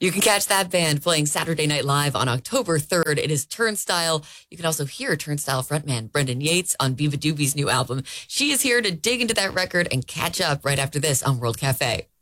You can catch that band playing Saturday Night Live on October 3rd. It is Turnstile. You can also hear Turnstile frontman Brendan Yates on Viva Doobie's new album. She is here to dig into that record and catch up right after this on World Cafe.